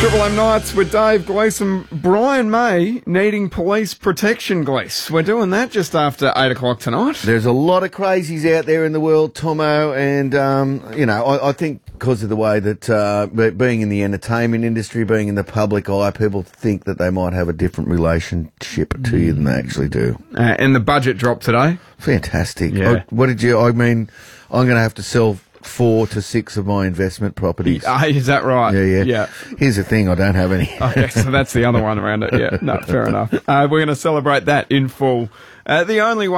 Triple M Nights with Dave Gleeson. Brian May needing police protection, Glees. We're doing that just after 8 o'clock tonight. There's a lot of crazies out there in the world, Tomo, and, I think because of the way that being in the entertainment industry, being in the public eye, people think that they might have a different relationship to you than they actually do. And the budget dropped today. Fantastic. Yeah. I'm going to have to sell 4 to 6 of my investment properties. Is that right? Yeah. Here's the thing, I don't have any. Okay, so that's the other one around it. Yeah, no, fair enough. We're going to celebrate that in full. The only way